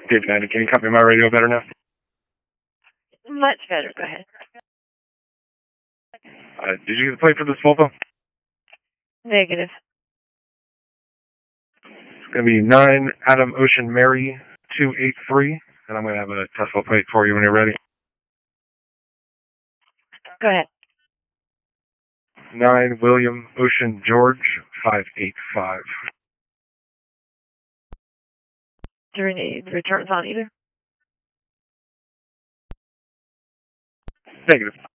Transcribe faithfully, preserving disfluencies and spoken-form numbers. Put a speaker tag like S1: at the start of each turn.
S1: David ninety, can you copy my radio better now?
S2: Much better. Go ahead.
S1: Uh, did you get the plate for this Volvo?
S2: Negative.
S1: It's going to be nine Adam Ocean Mary two eight three, and I'm going to have a Tesla plate for you when you're ready.
S2: Go ahead.
S1: nine William Ocean George five eight five.
S2: Do we need returns on either?
S1: Negative.